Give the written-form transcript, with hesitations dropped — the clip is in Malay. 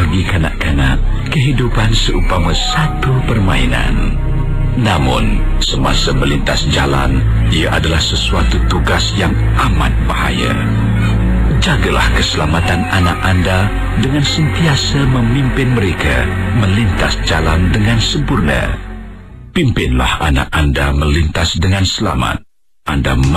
bagi kanak-kanak, kehidupan seumpama satu permainan. Namun, semasa melintas jalan, ia adalah sesuatu tugas yang amat bahaya. Jagalah keselamatan anak anda dengan sentiasa memimpin mereka melintas jalan dengan sempurna. Pimpinlah anak anda melintas dengan selamat. Anda